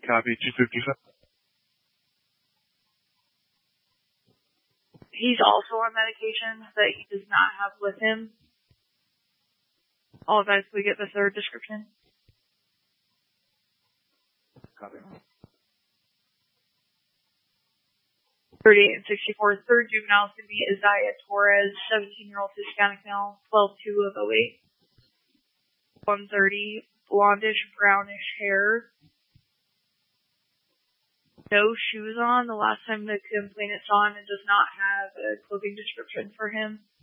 Copy 255. He's also on medication that he does not have with him. All guys, we get the third description. Copy. 38 and 64. Third juvenile is going to be Isaiah Torres, 17-year-old Hispanic male, 12-2 of 08. 130, blondish, brownish hair. No shoes on the last time the complainant saw him and does not have a clothing description for him.